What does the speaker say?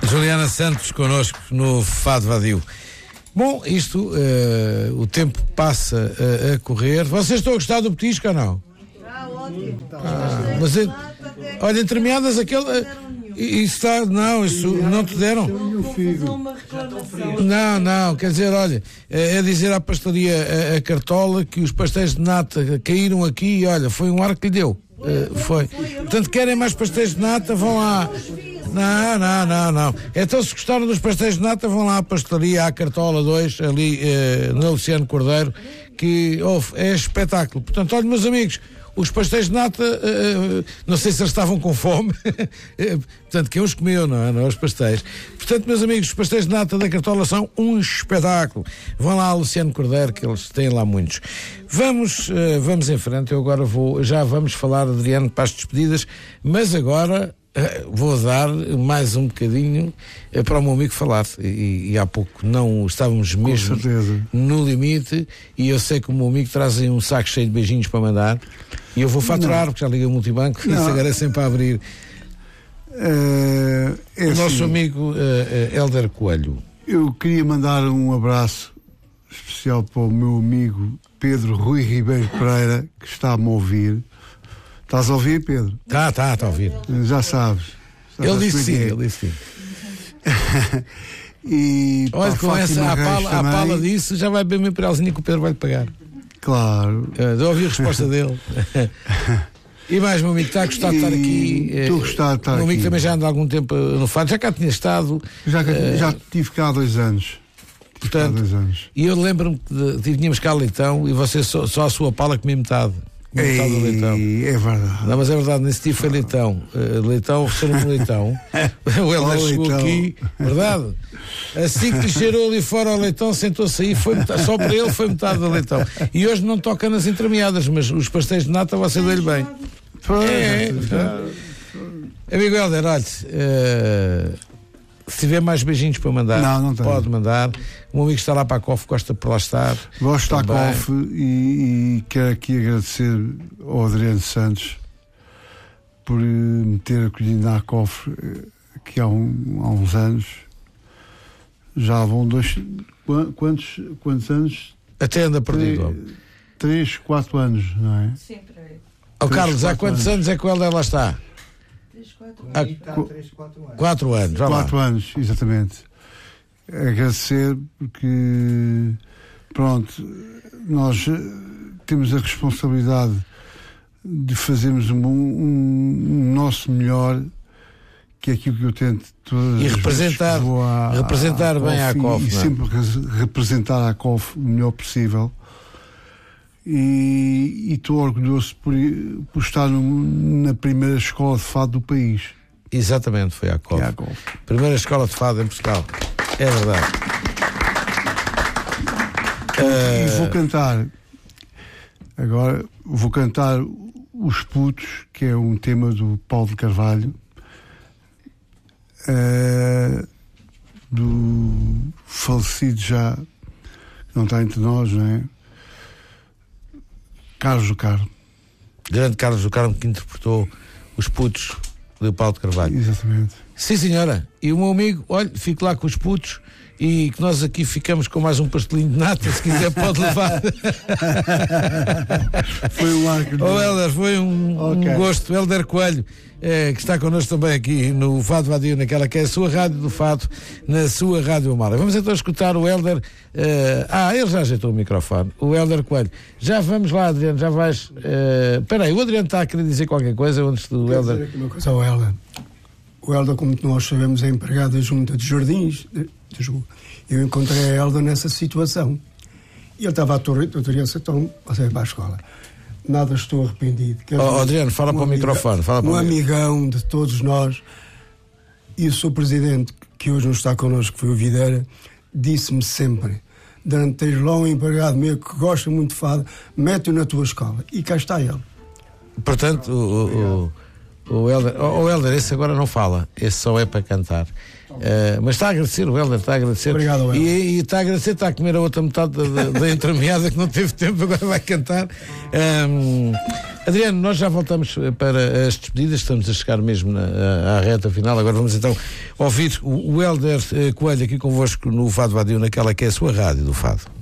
Juliana Santos connosco no Fado Vadio. Bom, isto, o tempo passa a correr. Vocês estão a gostar do petisco ou não? Ótimo. Mas, olha, entre meadas aquele... Isso está... Não, isso não te deram? Não, quer dizer, olha, é dizer à pastelaria a Cartola que os pastéis de nata caíram aqui e olha, foi um ar que lhe deu. Foi. Portanto, querem mais pastéis de nata, vão lá. Não. Então, se gostaram dos pastéis de nata, vão lá à pastelaria, à Cartola 2, ali na Luciano Cordeiro, que é espetáculo. Portanto, olha, meus amigos, os pastéis de nata, não sei se eles estavam com fome, portanto, quem os comeu, não é? Os pastéis. Portanto, meus amigos, os pastéis de nata da Cartola são um espetáculo. Vão lá ao Luciano Cordeiro, que eles têm lá muitos. Vamos em frente. Eu agora já vamos falar, Adriano, para as despedidas, mas agora vou dar mais um bocadinho para o meu amigo falar. E há pouco não estávamos mesmo no limite, e eu sei que o meu amigo traz aí um saco cheio de beijinhos para mandar, e eu vou faturar, porque já liguei o multibanco, e isso agora é sempre a abrir. O nosso amigo Hélder Coelho. Eu queria mandar um abraço especial para o meu amigo Pedro Rui Ribeiro Pereira, que está-me a ouvir. Estás a ouvir, Pedro? Está a ouvir. Já sabes. Ele disse sim. E olha, com essa a pala disso, já vai beber uma imperialzinha que o Pedro vai lhe pagar. Claro. Já ouvi a resposta dele. E mais, meu amigo, está a gostar de estar aqui. Estou a gostar de estar aqui. O meu amigo também já anda há algum tempo no Fado, já cá tinha estado. Já tive cá há 2 anos. Portanto, e eu lembro-me que tínhamos cá leitão e você só a sua pala comia metade. É verdade. Não, mas é verdade, nesse dia foi leitão. Leitão, ofereceram-me leitão. O Hélder chegou aqui, verdade? Assim que lhe cheirou ali fora ao leitão, sentou-se aí, só para ele foi metade do leitão. E hoje não toca nas entremeadas, mas os pastéis de nata você deu-lhe bem. Amigo Hélder, olha, se tiver mais beijinhos para mandar, não pode mandar. O meu amigo está lá para a COF, gosta por lá estar. Gosto da COF e quero aqui agradecer ao Adriano Santos por me ter acolhido na COF aqui há uns anos. Já vão 2... Quantos anos? Até anda perdido. 3, 4 anos, não é? Sim, por aí. Carlos, há quantos anos é que o Hélder lá está? 4 anos. 4 anos, exatamente. Agradecer porque, pronto, nós temos a responsabilidade de fazermos um nosso melhor, que é aquilo que eu tento todas e representar bem a COF. E sempre representar a COF o melhor possível. E estou orgulhoso por estar na primeira escola de fado do país. Exatamente, foi a COF. Primeira escola de fado em Portugal. É verdade. E vou cantar. Agora vou cantar Os Putos, que é um tema do Paulo de Carvalho, do falecido já, que não está entre nós, não é? Carlos do Carmo. Grande Carlos do Carmo, que interpretou Os Putos de Paulo de Carvalho. Exatamente. Sim, senhora. E o meu amigo, olha, fique lá com os putos e que nós aqui ficamos com mais um pastelinho de nata, se quiser pode levar. Foi um arco. Hélder, foi um gosto. Hélder Coelho, que está connosco também aqui no Fado Vadio, naquela que é a sua rádio do Fado, na sua Rádio Amara. Vamos então escutar o Hélder. Ele já ajeitou o microfone. O Hélder Coelho. Já vamos lá, Adriano, já vais. Espera aí, o Adriano está a querer dizer qualquer coisa antes do Hélder. Dizer aqui uma coisa ao Hélder. O Hélder, como nós sabemos, é empregado da Junta de Jardins. Eu encontrei a Hélder nessa situação. E ele estava à torre, eu diria, então, você vai para a escola. Nada, estou arrependido. Adriano, fala para o microfone. Amigão de todos nós. E o seu presidente, que hoje não está connosco, que foi o Videira, disse-me sempre: durante tens lá um empregado meu que gosta muito de fado, mete-o na tua escola. E cá está ele. Portanto, O Hélder, esse agora não fala, esse só é para cantar. Mas está a agradecer, o Hélder está a agradecer. Obrigado, Hélder. E está a agradecer, está a comer a outra metade da entremeada que não teve tempo, agora vai cantar. Adriano, nós já voltamos para as despedidas, estamos a chegar mesmo à reta final. Agora vamos então ouvir o Hélder Coelho aqui convosco no Fado Vadio, naquela que é a sua rádio do Fado.